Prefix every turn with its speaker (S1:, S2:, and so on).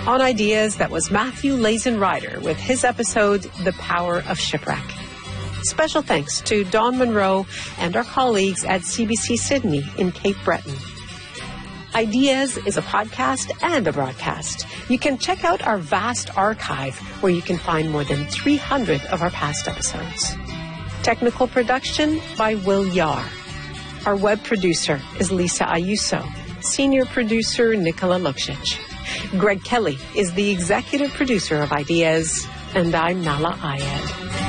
S1: On Ideas, that was Matthew Lazen Ryder with his episode, The Power of Shipwreck. Special thanks to Dawn Monroe and our colleagues at CBC Sydney in Cape Breton. Ideas is a podcast and a broadcast. You can check out our vast archive where you can find more than 300 of our past episodes. Technical production by Will Yar. Our web producer is Lisa Ayuso. Senior producer Nicola Luksic. Greg Kelly is the executive producer of Ideas, and I'm Nala Ayed.